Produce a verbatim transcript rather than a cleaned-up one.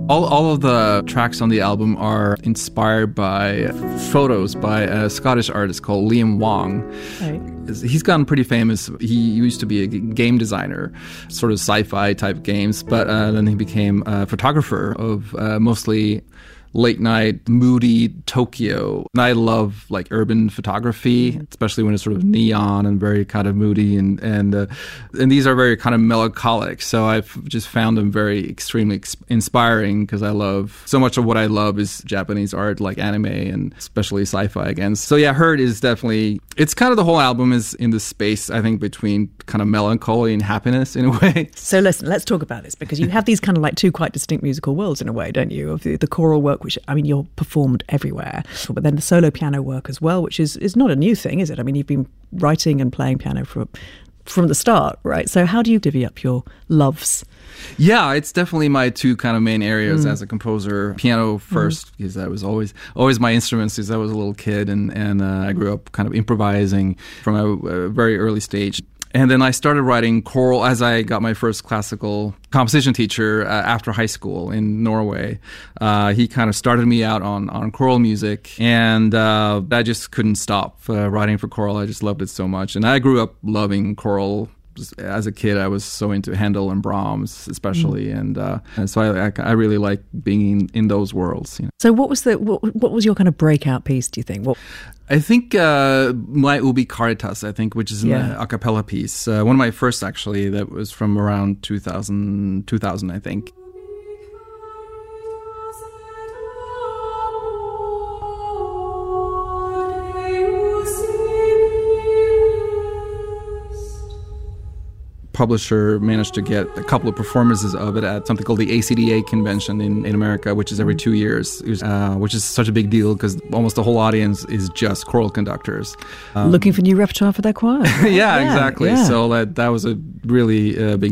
All, all of the tracks on the album are inspired by photos by a Scottish artist called Liam Wong. Right. He's gotten pretty famous. He used to be a game designer, sort of sci-fi type games, but uh, then he became a photographer of uh, mostly late night, moody Tokyo. And I love like urban photography, especially when it's sort of neon and very kind of moody, and and uh, and these are very kind of melancholic. So I've just found them very extremely ex- inspiring because I love so much of what I love is Japanese art, like anime and especially sci-fi again. So yeah, Hurt is definitely, it's kind of the whole album is in the space, I think, between kind of melancholy and happiness in a way. So listen, let's talk about this, because you have these kind of like two quite distinct musical worlds in a way, don't you? Of the, the choral work, which, I mean, you're performed everywhere, but then the solo piano work as well, which is, is not a new thing, is it? I mean, you've been writing and playing piano for, from the start, right? So how do you divvy up your loves? Yeah, it's definitely my two kind of main areas Mm. as a composer. Piano first, mm. because that was always always my instrument since I was a little kid, and, and uh, I grew up kind of improvising from a, a very early stage. And then I started writing choral as I got my first classical composition teacher uh, after high school in Norway. Uh, he kind of started me out on, on choral music, and uh, I just couldn't stop uh, writing for choral. I just loved it so much. And I grew up loving choral. As a kid, I was so into Handel and Brahms, especially, mm. and, uh, and so I, I, I really like being in, in those worlds. You know. So, what was the what, what was your kind of breakout piece? Do you think? What? I think uh, my Ubi Caritas, I think, which is an yeah. a cappella piece, uh, one of my first actually, that was from around two thousand, two thousand, I think. Publisher managed to get a couple of performances of it at something called the A C D A convention in, in America, which is every two years, uh, which is such a big deal because almost the whole audience is just choral conductors. Um, Looking for new repertoire for their choir. Right? yeah, yeah, exactly. Yeah. So that that was a really uh, big